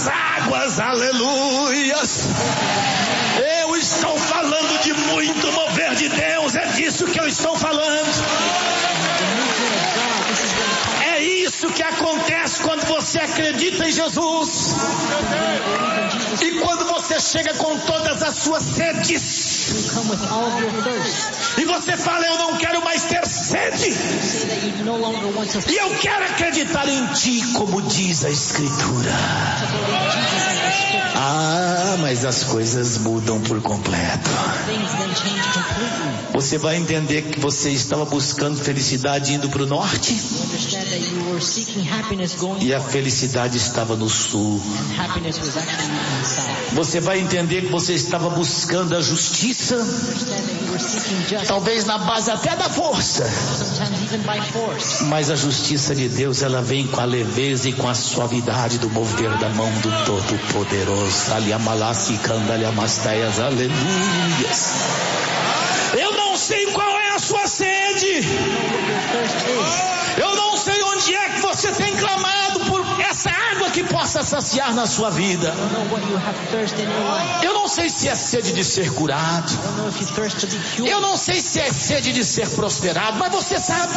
das águas, aleluias. Eu estou falando de muito mover de Deus, é disso que eu estou falando. É isso que acontece quando você acredita em Jesus. E quando você chega com todas as suas sedes, e você fala: eu não quero mais ter sede, e eu quero acreditar em Ti, como diz a Escritura. Mas as coisas mudam por completo. Você vai entender que você estava buscando felicidade indo para o norte, e a felicidade estava no sul. Você vai entender que você estava buscando a justiça, talvez na base até da força, mas a justiça de Deus, ela vem com a leveza e com a suavidade do mover da mão do Todo-Poderoso. Aleluias. Eu não sei qual é a sua sede, eu não sei onde é que você tem clamado por essa água que possa saciar na sua vida. Eu não sei se é sede de ser curado, eu não sei se é sede de ser prosperado, mas você sabe.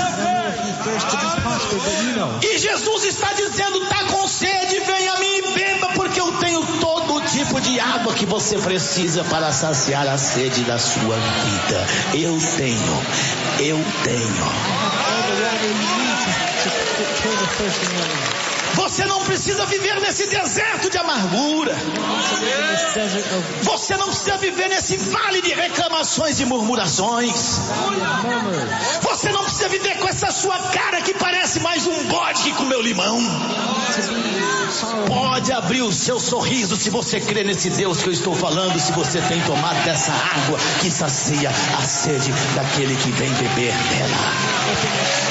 E Jesus está dizendo: está com sede, venha a mim e beba, porque eu tenho todo tipo de água que você precisa para saciar a sede da sua vida. Eu tenho. Você não precisa viver nesse deserto de amargura. Você não precisa viver nesse vale de reclamações e murmurações. Você não precisa viver com essa sua cara que parece mais um bode que comeu limão. Pode abrir o seu sorriso se você crê nesse Deus que eu estou falando, se você tem tomado dessa água que sacia a sede daquele que vem beber dela.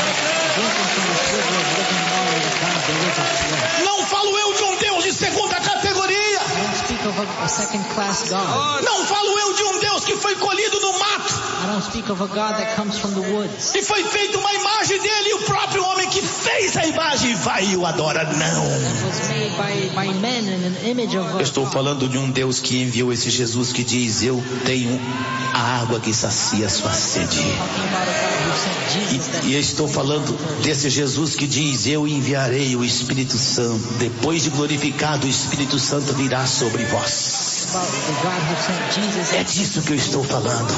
Não falo eu de um Deus de segunda categoria. Não falo eu de um Deus que foi colhido no mato e foi feita uma imagem dele, e o próprio homem que fez a imagem vai e o adora. Não. Eu estou falando de um Deus que enviou esse Jesus que diz: eu tenho a água que sacia a sua sede. E eu estou falando desse Jesus que diz: eu enviarei o Espírito Santo. Depois de glorificado, o Espírito Santo virá sobre vós. É disso que eu estou falando.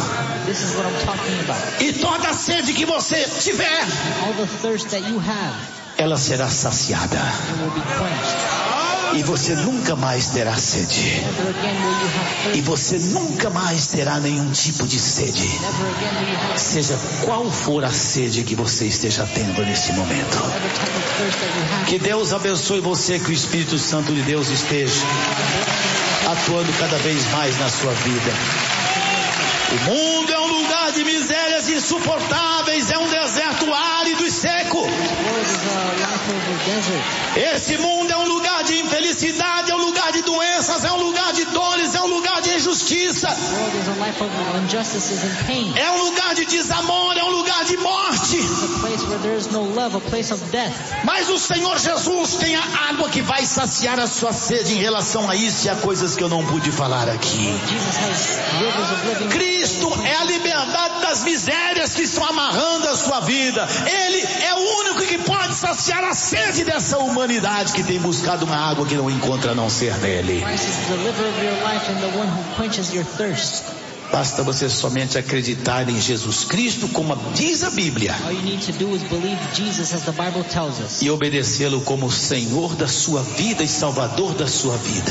E toda a sede que você tiver, ela será saciada. E você nunca mais terá sede. E você nunca mais terá nenhum tipo de sede, seja qual for a sede que você esteja tendo nesse momento. Que Deus abençoe você, que o Espírito Santo de Deus esteja atuando cada vez mais na sua vida. O mundo é um lugar de misérias insuportáveis, é um deserto árido e seco. Esse mundo é um lugar de infelicidade, é um lugar de doenças, é um lugar de dores, é um lugar de injustiça, é um lugar de desamor, é um lugar de morte. Mas o Senhor Jesus tem a água que vai saciar a sua sede. Em relação a isso e a coisas que eu não pude falar aqui, Cristo é a liberdade das misérias que estão amarrando a sua vida. Ele é o único que pode saciar a sede dessa humanidade que tem buscado uma água que não encontra a não ser nele. Basta você somente acreditar em Jesus Cristo, como diz a Bíblia, e obedecê-lo como Senhor da sua vida e Salvador da sua vida.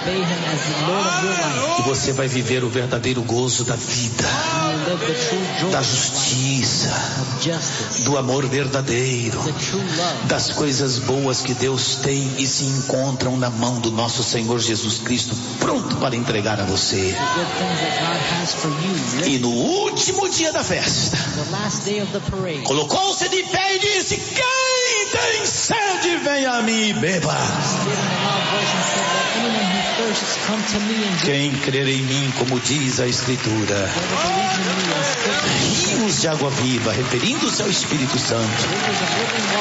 E você vai viver o verdadeiro gozo da vida, da justiça, do amor verdadeiro, das coisas boas que Deus tem e se encontram na mão do nosso Senhor Jesus Cristo, pronto para entregar a você. E no último dia da festa, colocou-se de pé e disse: quem tem sede, venha a mim e beba. Quem crer em mim, como diz a Escritura, rios de água viva, referindo-se ao Espírito Santo,